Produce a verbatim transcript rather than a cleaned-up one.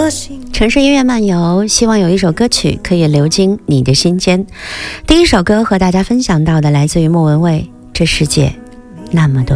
城市音乐漫游，希望有一首歌曲可以流经你的心间。第一首歌和大家分享到的来自于莫文蔚，这世界那么多